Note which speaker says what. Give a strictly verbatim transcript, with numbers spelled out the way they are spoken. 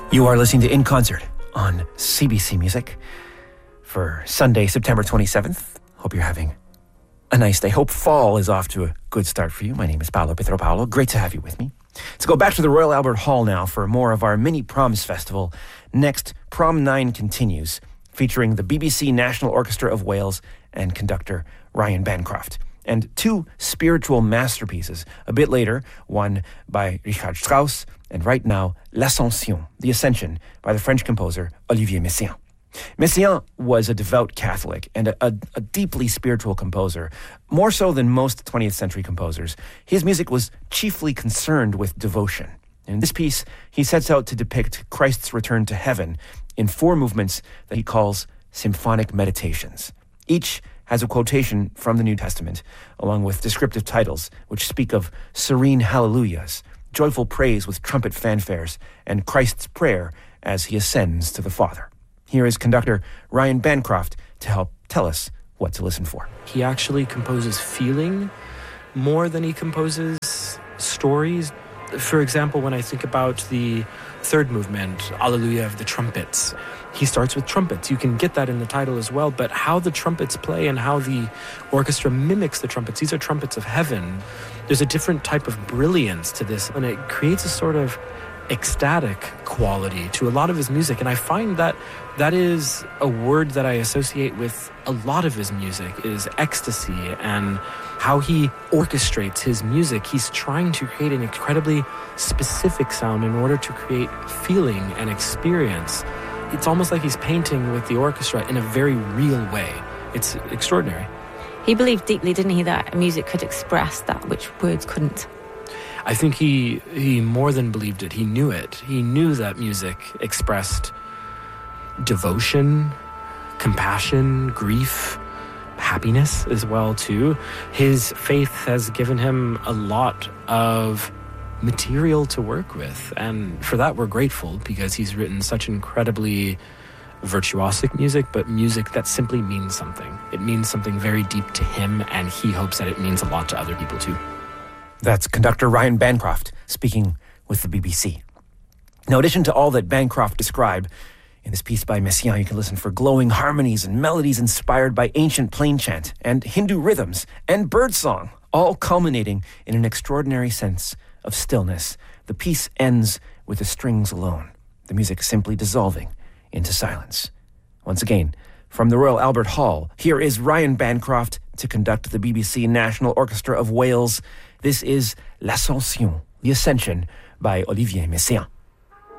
Speaker 1: You are listening to In Concert on C B C Music for Sunday, September twenty-seventh. Hope you're having a nice day. Hope fall is off to a good start for you. My name is Paolo Pietropalo. Great to have you with me. Let's go back to the Royal Albert Hall now for more of our mini Proms Festival. Next, Prom nine continues, featuring the B B C National Orchestra of Wales and conductor Ryan Bancroft. And two spiritual masterpieces. A bit later, one by Richard Strauss, and right now, L'Ascension, The Ascension, by the French composer Olivier Messiaen. Messiaen was a devout Catholic and a, a, a deeply spiritual composer. More so than most twentieth century composers, his music was chiefly concerned with devotion. In this piece, he sets out to depict Christ's return to heaven in four movements that he calls symphonic meditations. Each has a quotation from the New Testament, along with descriptive titles which speak of serene hallelujahs, joyful praise with trumpet fanfares, and Christ's prayer as he ascends to the Father. Here is conductor Ryan Bancroft to help tell us what to listen for.
Speaker 2: He actually composes feeling more than he composes stories. For example, when I think about the third movement, Alleluia of the Trumpets, he starts with trumpets. You can get that in the title as well, but how the trumpets play and how the orchestra mimics the trumpets, these are trumpets of heaven. There's a different type of brilliance to this, and it creates a sort of ecstatic quality to a lot of his music. And I find that that is a word that I associate with a lot of his music, is ecstasy, and how he orchestrates his music. He's trying to create an incredibly specific sound in order to create feeling and experience. It's almost like he's painting with the orchestra in a very real way. It's extraordinary.
Speaker 3: He believed deeply, didn't he, that music could express that which words couldn't?
Speaker 2: I think he he more than believed it. He knew it. He knew that music expressed devotion, compassion, grief, happiness as well, too. His faith has given him a lot of material to work with, and for that we're grateful, because he's written such incredibly virtuosic music, but music that simply means something. It means something very deep to him, and he hopes that it means a lot to other people too.
Speaker 1: That's conductor Ryan Bancroft speaking with the B B C. Now, in addition to all that Bancroft described in this piece by Messiaen, you can listen for glowing harmonies and melodies inspired by ancient plain chant and Hindu rhythms and birdsong, all culminating in an extraordinary sense of stillness. The piece ends with the strings alone, the music simply dissolving into silence. Once again, from the Royal Albert Hall, here is Ryan Bancroft to conduct the B B C National Orchestra of Wales. This is L'Ascension, The Ascension, by Olivier Messiaen.